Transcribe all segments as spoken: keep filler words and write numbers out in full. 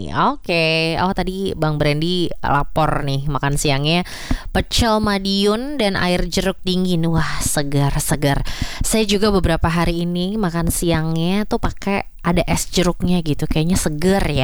nih. Oke, oh tadi Bang Brandy lapor nih makan siangnya pecel Madiun dan air jeruk dingin. Wah, segar-segar. Saya juga beberapa hari ini makan siangnya tuh pakai ada es jeruknya gitu. Kayaknya segar ya.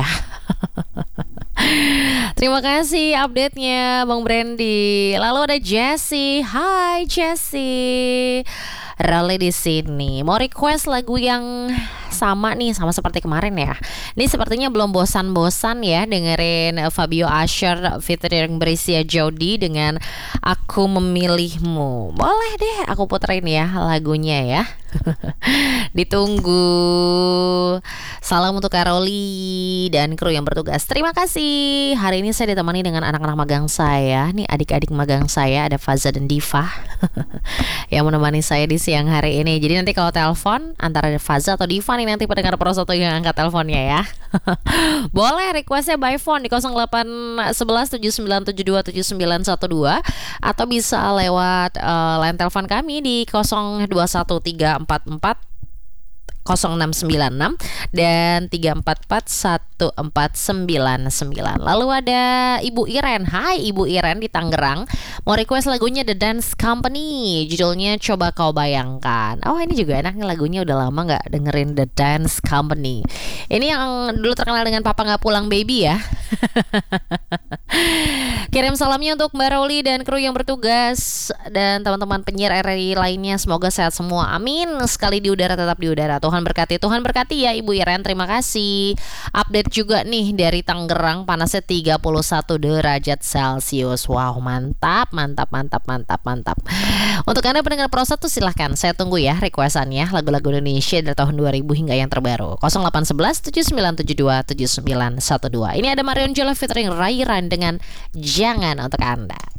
Terima kasih update-nya Bang Brandy. Lalu ada Jessie. Hai Jessie. Rale di sini. Mau request lagu yang sama nih, sama seperti kemarin ya. Ini sepertinya belum bosan-bosan ya dengerin Fabio Asher featuring Berisia Jody dengan Aku Memilihmu. Boleh deh aku puterin ya lagunya ya. Ditunggu. Salam untuk Karoli dan kru yang bertugas. Terima kasih. Hari ini saya ditemani dengan anak-anak magang saya. Nih adik-adik magang saya, ada Faza dan Diva yang menemani saya di siang hari ini. Jadi nanti kalau telepon antara Faza atau Diva nih, nanti pendengar Pro satu yang angkat teleponnya ya. Boleh requestnya by phone di nol delapan satu satu tujuh sembilan tujuh dua tujuh sembilan satu dua atau bisa lewat uh, line telepon kami di nol dua satu tiga empat empat nol enam sembilan enam dan tiga empat empat satu empat sembilan sembilan. Lalu ada Ibu Iren. Hai Ibu Iren di Tangerang. Mau request lagunya The Dance Company. Judulnya Coba Kau Bayangkan. Oh ini juga enak nih lagunya. Udah lama gak dengerin The Dance Company. Ini yang dulu terkenal dengan Papa Gak Pulang Baby ya. Kirim salamnya untuk Mbak Roli dan kru yang bertugas dan teman-teman penyiar R R I lainnya. Semoga sehat semua. Amin. Sekali di udara tetap di udara. Tuhan berkati. Tuhan berkati ya Ibu Iren. Terima kasih. Update juga nih dari Tangerang. Panasnya tiga puluh satu derajat Celcius. Wow, mantap, mantap, mantap, mantap, mantap. Untuk Anda pendengar Pro satu silahkan. Saya tunggu ya requestannya. Lagu-lagu Indonesia dari tahun dua ribu hingga yang terbaru. nol delapan satu satu tujuh sembilan tujuh dua tujuh sembilan satu dua. Ini ada Marion Jola featuring Rairan dengan Jangan untuk Anda.